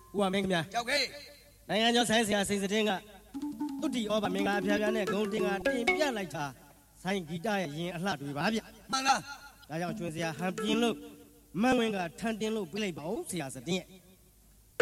ဦးအမင်းခင်ဗျာရောက်ခဲ့နိုင်ငံကျော်ဆိုင်းဆရာစိန်စတင်းကဥတီဩဘာမင်္ဂလာဖျားဖျားနဲ့ဂုံတင်ကတင်ပြလိုက်တာဆိုင်းဂီတရဲ့ရင်အလှတွေပါဗျမှန်လားဒါကြောင့်ကျွန်းစရာဟန်ပြင်းလို့မန်းဝင်းကထန်တင်လို့ပြလိုက်ပါဦးဆရာစတင်းရဲ့